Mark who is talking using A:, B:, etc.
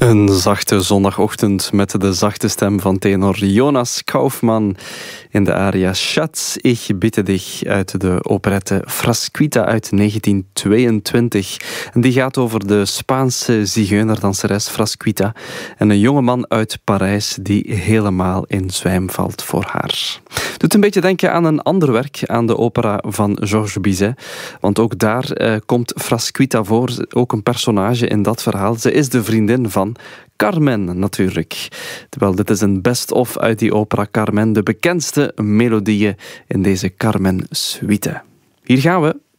A: Een zachte zondagochtend met de zachte stem van tenor Jonas Kaufmann in de aria Schatz, ich bitte dich uit de operette Frasquita uit 1922. En die gaat over de Spaanse zigeunerdanseres Frasquita en een jongeman uit Parijs die helemaal in zwijm valt voor haar. Doet een beetje denken aan een ander werk, aan de opera van Georges Bizet. Want ook daar komt Frasquita voor, ook een personage in dat verhaal. Ze is de vriendin van Carmen natuurlijk. Terwijl dit is een best-of uit die opera Carmen, de bekendste melodieën in deze Carmen-suite. Hier gaan we.